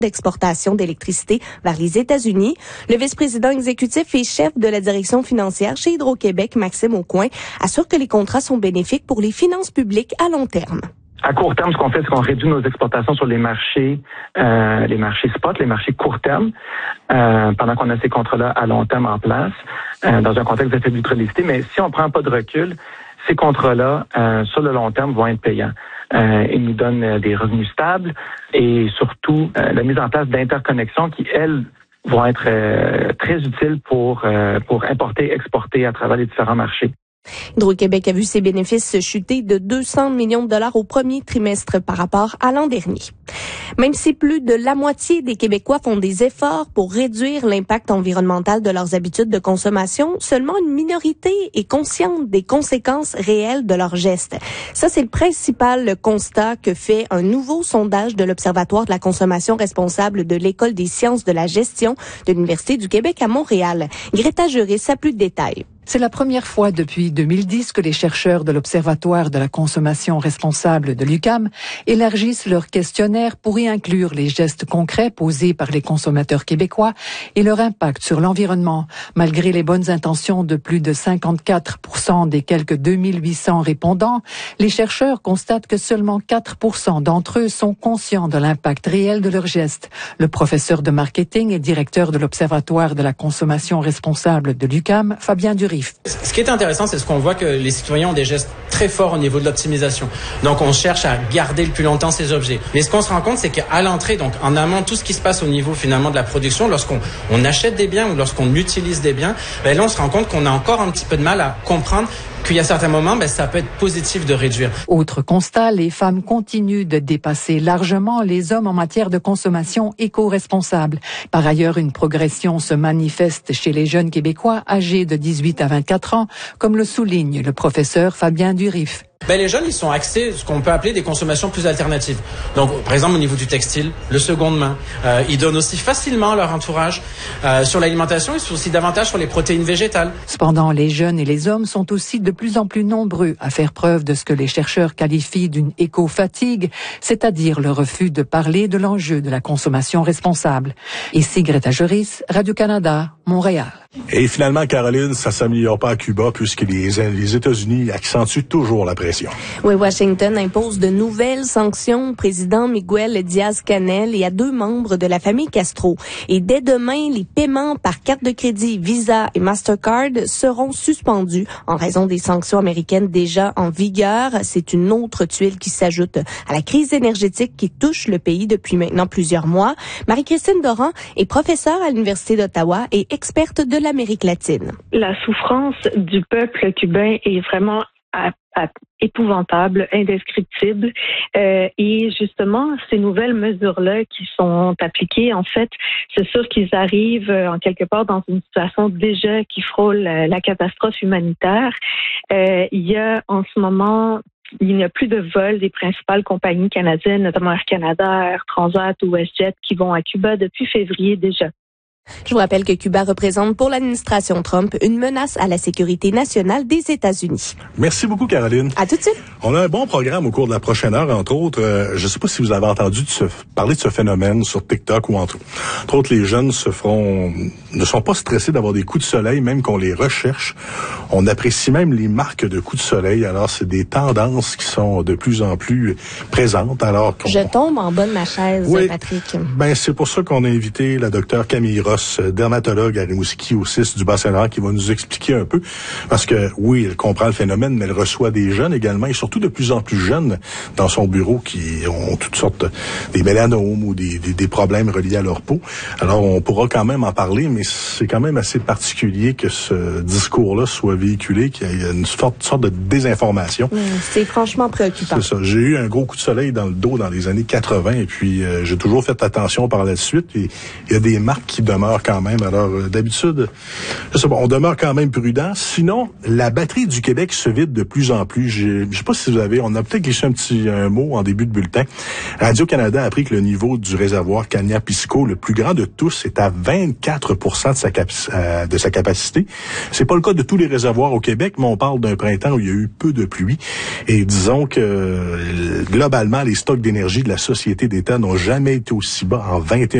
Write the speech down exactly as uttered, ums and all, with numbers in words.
d'exportation d'électricité vers les États-Unis. Le vice-président exécutif et chef de la direction financière chez Hydro-Québec, Maxime Aucoin, assure que les contrats sont bénéfiques pour les finances publiques à long terme. À court terme, ce qu'on fait, c'est qu'on réduit nos exportations sur les marchés, euh, les marchés spot, les marchés court terme, euh, pendant qu'on a ces contrats-là à long terme en place, euh, dans un contexte de faible neutralité. Mais si on prend pas de recul, ces contrats-là, euh, sur le long terme, vont être payants. Euh, ils nous donnent euh, des revenus stables et surtout euh, la mise en place d'interconnexions qui, elles, vont être euh, très utiles pour euh, pour importer, exporter à travers les différents marchés. Hydro-Québec a vu ses bénéfices chuter de deux cents millions de dollars au premier trimestre par rapport à l'an dernier. Même si plus de la moitié des Québécois font des efforts pour réduire l'impact environnemental de leurs habitudes de consommation, seulement une minorité est consciente des conséquences réelles de leurs gestes. Ça, c'est le principal constat que fait un nouveau sondage de l'Observatoire de la consommation responsable de l'École des sciences de la gestion de l'Université du Québec à Montréal. Greta Juris a plus de détails. C'est la première fois depuis deux mille dix que les chercheurs de l'Observatoire de la consommation responsable de l'U Q A M élargissent leur questionnaire pour y inclure les gestes concrets posés par les consommateurs québécois et leur impact sur l'environnement. Malgré les bonnes intentions de plus de cinquante-quatre pour cent des quelques deux mille huit cents répondants, les chercheurs constatent que seulement quatre pour cent d'entre eux sont conscients de l'impact réel de leurs gestes. Le professeur de marketing et directeur de l'Observatoire de la consommation responsable de l'U Q A M, Fabien Dury. Ce qui est intéressant, c'est ce qu'on voit que les citoyens ont des gestes très forts au niveau de l'optimisation. Donc, on cherche à garder le plus longtemps ces objets. Mais ce qu'on se rend compte, c'est qu'à l'entrée, donc en amont, tout ce qui se passe au niveau finalement de la production, lorsqu'on on achète des biens ou lorsqu'on utilise des biens, ben là, on se rend compte qu'on a encore un petit peu de mal à comprendre qu'il y a certains moments, ben, ça peut être positif de réduire. Autre constat, les femmes continuent de dépasser largement les hommes en matière de consommation éco-responsable. Par ailleurs, une progression se manifeste chez les jeunes Québécois âgés de dix-huit à vingt-quatre ans, comme le souligne le professeur Fabien Durif. Ben, les jeunes, ils sont axés ce qu'on peut appeler des consommations plus alternatives. Donc, par exemple, au niveau du textile, le seconde main. Euh, ils donnent aussi facilement à leur entourage. Euh, sur l'alimentation, ils sont aussi davantage sur les protéines végétales. Cependant, les jeunes et les hommes sont aussi de plus en plus nombreux à faire preuve de ce que les chercheurs qualifient d'une éco-fatigue, c'est-à-dire le refus de parler de l'enjeu de la consommation responsable. Ici Greta Juris, Radio-Canada, Montréal. Et finalement, Caroline, ça s'améliore pas à Cuba puisque les, les États-Unis accentuent toujours la pression. Oui, Washington impose de nouvelles sanctions au président Miguel Diaz-Canel et à deux membres de la famille Castro. Et dès demain, les paiements par carte de crédit, Visa et Mastercard seront suspendus en raison des sanctions américaines déjà en vigueur. C'est une autre tuile qui s'ajoute à la crise énergétique qui touche le pays depuis maintenant plusieurs mois. Marie-Christine Doran est professeure à l'Université d'Ottawa et experte de l'Amérique latine. La souffrance du peuple cubain est vraiment à, à, épouvantable, indescriptible. Euh, et justement, ces nouvelles mesures-là qui sont appliquées, en fait, c'est sûr qu'ils arrivent euh, en quelque part dans une situation déjà qui frôle la, la catastrophe humanitaire. Euh, il y a en ce moment il n'y a plus de vols des principales compagnies canadiennes, notamment Air Canada, Air Transat ou WestJet, qui vont à Cuba depuis février déjà. Je vous rappelle que Cuba représente pour l'administration Trump une menace à la sécurité nationale des États-Unis. Merci beaucoup, Caroline. À tout de suite. On a un bon programme au cours de la prochaine heure, entre autres. Euh, je ne sais pas si vous avez entendu de ce, parler de ce phénomène sur TikTok ou entre, entre autres, les jeunes se feront, ne sont pas stressés d'avoir des coups de soleil, même qu'on les recherche. On apprécie même les marques de coups de soleil. Alors, c'est des tendances qui sont de plus en plus présentes. Alors qu'on... Je tombe en bas de ma chaise, oui, Patrick. Ben, c'est pour ça qu'on a invité la docteure Camille Ross, dermatologue à Rimouski au C I S du Bas-Saint-Laurent, qui va nous expliquer un peu. Parce que, oui, elle comprend le phénomène, mais elle reçoit des jeunes également, et surtout de plus en plus jeunes dans son bureau qui ont toutes sortes des mélanomes ou des, des, des problèmes reliés à leur peau. Alors, on pourra quand même en parler, mais c'est quand même assez particulier que ce discours-là soit véhiculé, qu'il y ait une sorte, sorte de désinformation. Mmh, c'est franchement préoccupant. C'est ça. J'ai eu un gros coup de soleil dans le dos dans les années quatre-vingts, et puis euh, j'ai toujours fait attention par la suite, et il y a des marques qui demeurent quand même. Alors, euh, d'habitude, je sais pas, on demeure quand même prudent. Sinon, la batterie du Québec se vide de plus en plus. Je sais pas si vous avez, on a peut-être glissé un petit un mot en début de bulletin. Radio-Canada a appris que le niveau du réservoir Kanya-Pisco, le plus grand de tous, est à vingt-quatre pour cent de sa, cap- euh, de sa capacité. C'est pas le cas de tous les réservoirs au Québec, mais on parle d'un printemps où il y a eu peu de pluie. Et disons que euh, globalement, les stocks d'énergie de la Société d'État n'ont jamais été aussi bas en vingt et un